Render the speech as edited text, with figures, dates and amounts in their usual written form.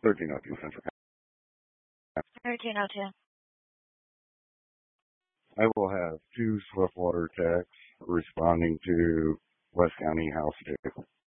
1302 Central. 1302. I will have two Swiftwater techs responding to West County House vehicle.